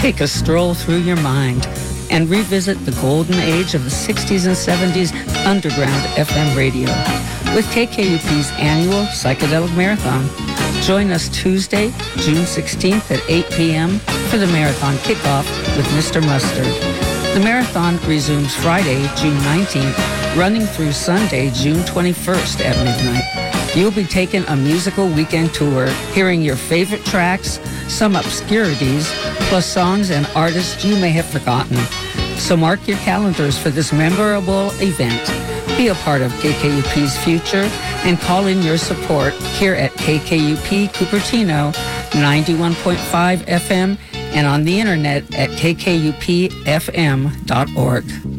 Take a stroll through your mind and revisit the golden age of the 60s and 70s underground FM radio with KKUP's annual Psychedelic Marathon. Join us Tuesday, June 16th at 8 p.m. for the marathon kickoff with Mr. Mustard. The marathon resumes Friday, June 19th, running through Sunday, June 21st at midnight. You'll be taking a musical weekend tour, hearing your favorite tracks, some obscurities, plus songs and artists you may have forgotten. So mark your calendars for this memorable event. Be a part of KKUP's future and call in your support here at KKUP Cupertino 91.5 FM and on the internet at kkupfm.org.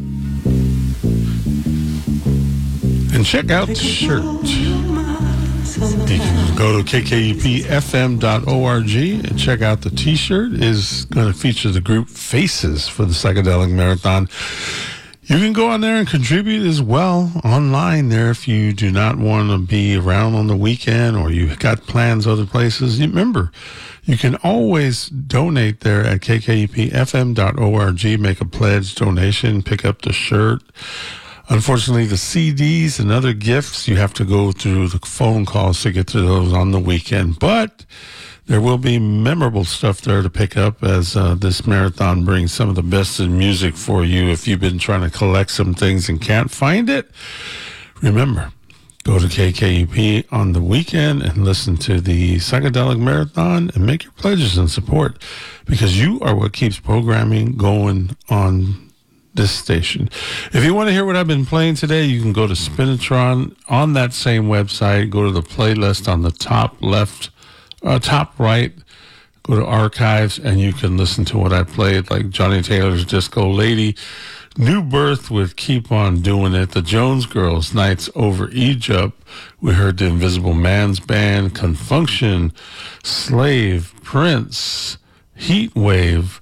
And check out the shirt. You can go to kkupfm.org and check out the t-shirt. Is going to feature the group Faces for the Psychedelic Marathon. You can go on there and contribute as well online there if you do not want to be around on the weekend or you've got plans other places. Remember, you can always donate there at kkupfm.org, make a pledge donation, pick up the shirt. Unfortunately, the CDs and other gifts, you have to go through the phone calls to get to those on the weekend. But there will be memorable stuff there to pick up as this marathon brings some of the best in music for you. If you've been trying to collect some things and can't find it, remember, go to KKUP on the weekend and listen to the Psychedelic Marathon and make your pledges and support, because you are what keeps programming going on this station. If you want to hear what I've been playing today, you can go to Spinitron on that same website. Go to the playlist on the top left, top right. Go to archives, and you can listen to what I played, like Johnny Taylor's Disco Lady, New Birth with Keep On Doing It, the Jones Girls, Nights Over Egypt. We heard the Invisible Man's Band, Confunction, Slave, Prince, Heat Wave.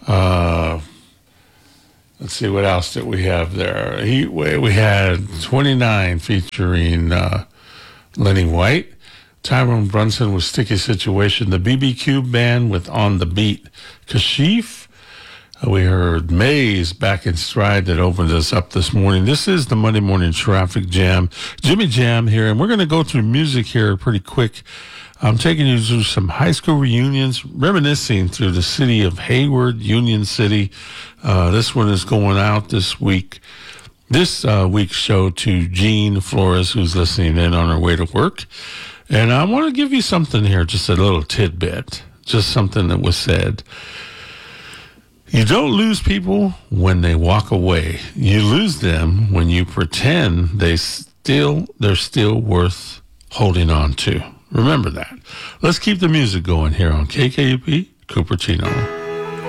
Let's see, what else did we have there? Heat Wave. We had 29 featuring Lenny White. Tyrone Brunson with Sticky Situation. The BBQ Band with On the Beat. Kashif. We heard Maze, Back in Stride, that opened us up this morning. This is the Monday Morning Traffic Jam. Jimmy Jam here, and we're going to go through music here pretty quick. I'm taking you through some high school reunions, reminiscing through the city of Hayward, Union City. This one is going out this week. This week's show to Jean Flores, who's listening in on her way to work. And I want to give you something here, just a little tidbit, just something that was said. You don't lose people when they walk away. You lose them when you pretend they're still worth holding on to. Remember that. Let's keep the music going here on KKUP Cupertino.